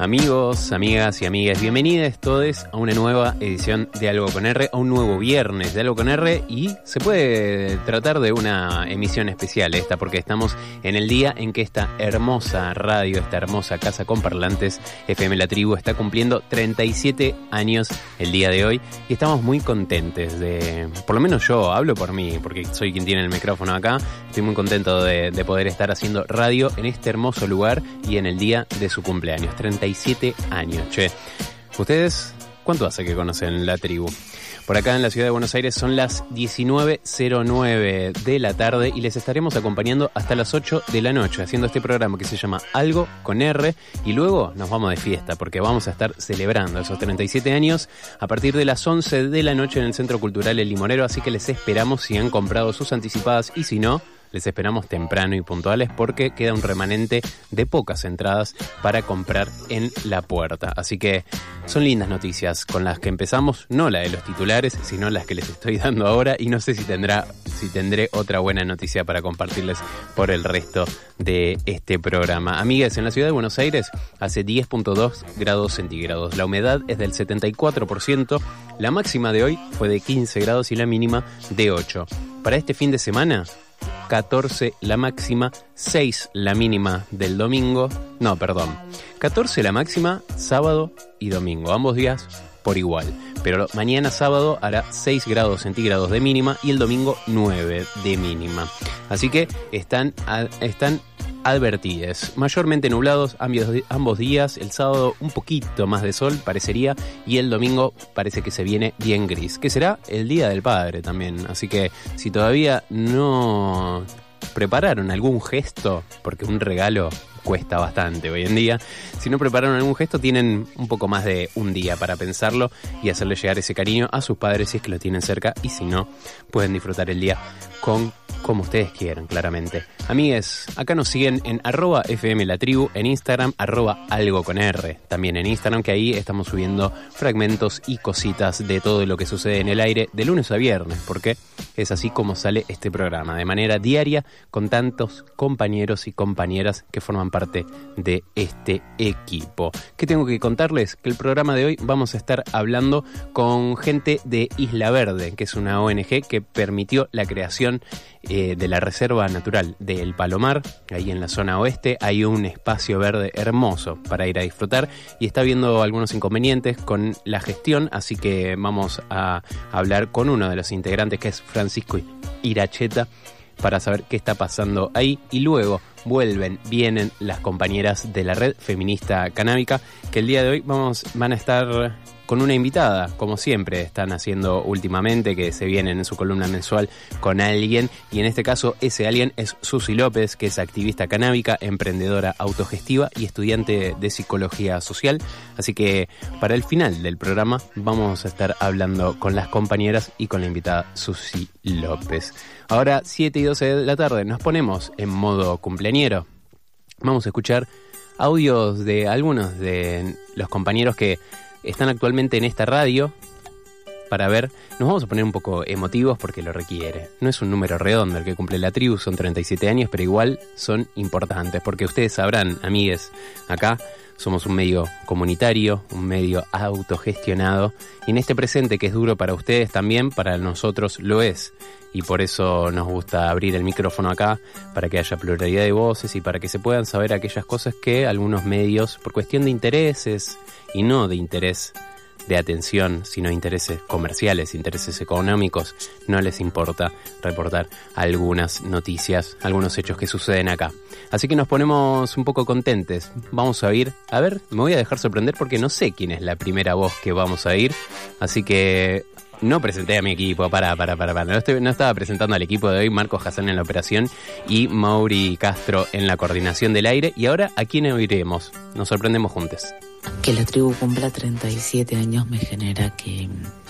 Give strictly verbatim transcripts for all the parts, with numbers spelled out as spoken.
Amigos, amigas y amigas, bienvenidos todos a una nueva edición de Algo con R, a un nuevo viernes de Algo con R, y se puede tratar de una emisión especial esta, porque estamos en el día en que esta hermosa radio, esta hermosa casa con parlantes F M La Tribu está cumpliendo treinta y siete años el día de hoy, y estamos muy contentes de, por lo menos yo hablo por mí, porque soy quien tiene el micrófono acá, estoy muy contento de, de poder estar haciendo radio en este hermoso lugar y en el día de su cumpleaños, treinta y siete años, che. ¿Ustedes cuánto hace que conocen La Tribu? Por acá en la ciudad de Buenos Aires son las diecinueve cero nueve de la tarde y les estaremos acompañando hasta las ocho de la noche haciendo este programa que se llama Algo con R, y luego nos vamos de fiesta porque vamos a estar celebrando esos treinta y siete años a partir de las once de la noche en el Centro Cultural El Limonero, así que les esperamos si han comprado sus anticipadas, y si no, les esperamos temprano y puntuales porque queda un remanente de pocas entradas para comprar en la puerta. Así que son lindas noticias con las que empezamos, no la de los titulares, sino las que les estoy dando ahora, y no sé si tendrá, si tendré otra buena noticia para compartirles por el resto de este programa. Amigas, en la ciudad de Buenos Aires hace diez punto dos grados centígrados, la humedad es del setenta y cuatro por ciento, la máxima de hoy fue de quince grados y la mínima de ocho. Para este fin de semana, catorce la máxima, seis la mínima del domingo, no, perdón, catorce la máxima sábado y domingo, ambos días por igual, pero mañana sábado hará seis grados centígrados de mínima y el domingo nueve de mínima, así que están, están advertidas, mayormente nublados ambos, ambos días, el sábado un poquito más de sol parecería, y el domingo parece que se viene bien gris, que será el Día del Padre también, así que si todavía no prepararon algún gesto, porque un regalo cuesta bastante hoy en día, si no prepararon algún gesto tienen un poco más de un día para pensarlo y hacerle llegar ese cariño a sus padres si es que lo tienen cerca, y si no, pueden disfrutar el día con como ustedes quieran, claramente. Amigues, acá nos siguen en arroba F M La Tribu, en Instagram, arroba Algo con R, también en Instagram, que ahí estamos subiendo fragmentos y cositas de todo lo que sucede en el aire de lunes a viernes, porque es así como sale este programa, de manera diaria, con tantos compañeros y compañeras que forman parte de este equipo. ¿Qué tengo que contarles? Que el programa de hoy vamos a estar hablando con gente de Isla Verde, que es una O N G que permitió la creación eh, de la Reserva Natural de El Palomar. Ahí en la zona oeste hay un espacio verde hermoso para ir a disfrutar, y está habiendo algunos inconvenientes con la gestión, así que vamos a hablar con uno de los integrantes, que es Francisco Iracheta, para saber qué está pasando ahí, y luego vuelven, vienen las compañeras de la Red Feminista Canábica, que el día de hoy vamos, van a estar con una invitada, como siempre están haciendo últimamente, que se vienen en su columna mensual con alguien, y en este caso ese alguien es Susi López, que es activista canábica, emprendedora autogestiva y estudiante de psicología social, así que para el final del programa vamos a estar hablando con las compañeras y con la invitada Susi López. Ahora, siete y doce de la tarde, nos ponemos en modo cumpleañero. Vamos a escuchar audios de algunos de los compañeros que están actualmente en esta radio, para ver, nos vamos a poner un poco emotivos porque lo requiere. No es un número redondo el que cumple La Tribu, son treinta y siete años, pero igual son importantes, porque ustedes sabrán, amigues, acá somos un medio comunitario, un medio autogestionado, y en este presente que es duro para ustedes también, para nosotros lo es. Y por eso nos gusta abrir el micrófono acá, para que haya pluralidad de voces y para que se puedan saber aquellas cosas que algunos medios, por cuestión de intereses, y no de interés de atención, sino intereses comerciales, intereses económicos, no les importa reportar algunas noticias, algunos hechos que suceden acá. Así que nos ponemos un poco contentes. Vamos a ir, a ver, me voy a dejar sorprender porque no sé quién es la primera voz que vamos a ir, así que no presenté a mi equipo, para, para, para, para. No, estoy, no estaba presentando al equipo de hoy, Marco Hassan en la operación y Mauri Castro en la coordinación del aire. Y ahora, ¿a quién oiremos? Nos sorprendemos juntos. Que La Tribu cumpla treinta y siete años me genera que,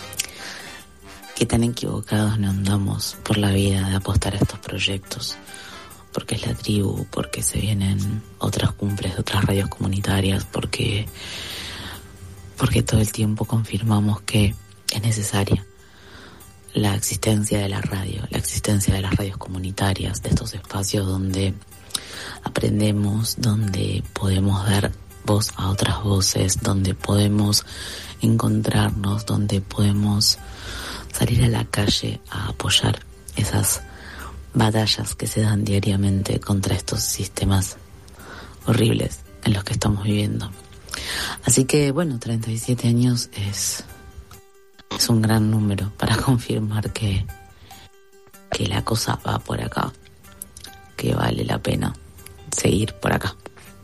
que tan equivocados no andamos por la vida de apostar a estos proyectos. Porque es La Tribu, porque se vienen otras cumples de otras radios comunitarias, porque, porque todo el tiempo confirmamos que es necesaria la existencia de la radio, la existencia de las radios comunitarias, de estos espacios donde aprendemos, donde podemos ver voz a otras voces, donde podemos encontrarnos, donde podemos salir a la calle a apoyar esas batallas que se dan diariamente contra estos sistemas horribles en los que estamos viviendo. Así que bueno, treinta y siete años es, es un gran número para confirmar que, que la cosa va por acá, que vale la pena seguir por acá.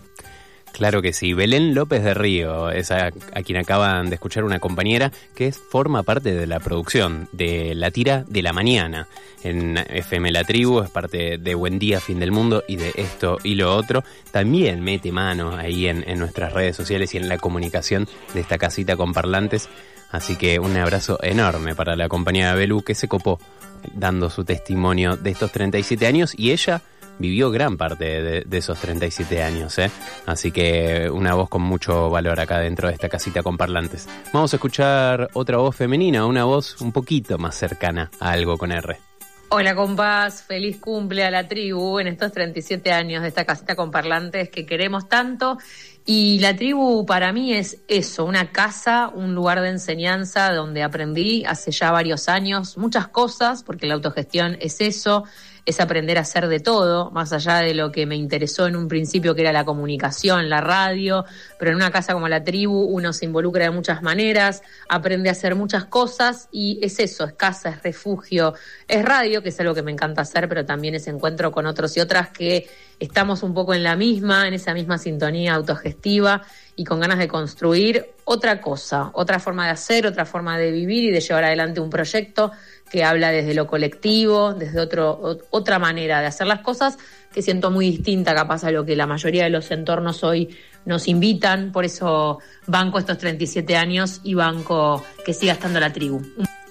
Claro que sí. Belén López de Río es a, a quien acaban de escuchar, una compañera que es, forma parte de la producción de La Tira de la Mañana en F M La Tribu, es parte de Buen Día, Fin del Mundo y de Esto y Lo Otro. También mete mano ahí en, en nuestras redes sociales y en la comunicación de esta casita con parlantes. Así que un abrazo enorme para la compañera Belu, que se copó dando su testimonio de estos treinta y siete años, y ella vivió gran parte de, de esos treinta y siete años, ¿eh? Así que una voz con mucho valor acá dentro de esta casita con parlantes. Vamos a escuchar otra voz femenina, una voz un poquito más cercana a Algo con R. Hola compás, feliz cumple a la tribu en estos treinta y siete años de esta casita con parlantes que queremos tanto. Y la tribu para mí es eso, una casa, un lugar de enseñanza donde aprendí hace ya varios años muchas cosas, porque la autogestión es eso, es aprender a hacer de todo, más allá de lo que me interesó en un principio, que era la comunicación, la radio, pero en una casa como la tribu uno se involucra de muchas maneras, aprende a hacer muchas cosas y es eso, es casa, es refugio, es radio, que es algo que me encanta hacer, pero también es encuentro con otros y otras que estamos un poco en la misma, en esa misma sintonía autogestiva y con ganas de construir otra cosa, otra forma de hacer, otra forma de vivir y de llevar adelante un proyecto que habla desde lo colectivo, desde otro, otra manera de hacer las cosas, que siento muy distinta capaz a lo que la mayoría de los entornos hoy nos invitan. Por eso banco estos treinta y siete años y banco que siga estando la tribu.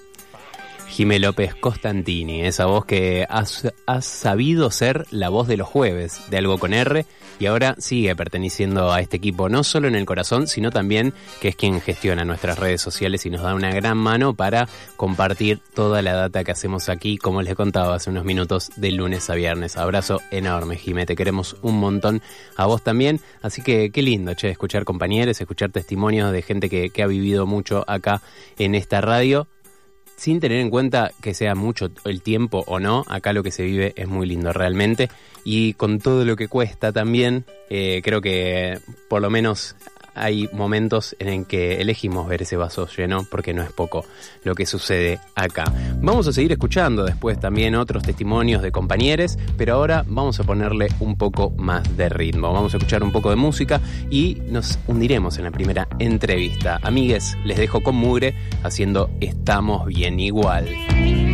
Jimé López Costantini, esa voz que has, has sabido ser la voz de los jueves de Algo con R, y ahora sigue perteneciendo a este equipo, no solo en el corazón, sino también que es quien gestiona nuestras redes sociales y nos da una gran mano para compartir toda la data que hacemos aquí, como les contaba hace unos minutos, de lunes a viernes. Abrazo enorme, Jimé, te queremos un montón, a vos también, así que qué lindo, che, escuchar compañeros, escuchar testimonios de gente que, que ha vivido mucho acá en esta radio, sin tener en cuenta que sea mucho el tiempo o no. Acá lo que se vive es muy lindo realmente, y con todo lo que cuesta también, eh, creo que por lo menos hay momentos en el que elegimos ver ese vaso lleno, porque no es poco lo que sucede acá. Vamos a seguir escuchando después también otros testimonios de compañeros, pero ahora vamos a ponerle un poco más de ritmo. Vamos a escuchar un poco de música y nos hundiremos en la primera entrevista. Amigues, les dejo con Mugre haciendo Estamos Bien Igual.